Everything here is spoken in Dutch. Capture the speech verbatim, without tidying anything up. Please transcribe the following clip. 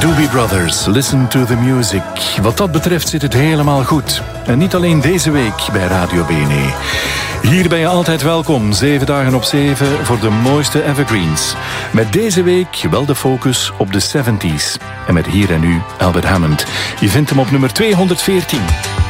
Doobie Brothers, listen to the music. Wat dat betreft zit het helemaal goed. En niet alleen deze week bij Radio Bene. Hier ben je altijd welkom, zeven dagen op zeven, voor de mooiste evergreens. Met deze week wel de focus op de zeventies. En met hier en nu Albert Hammond. Je vindt hem op nummer tweehonderdveertien.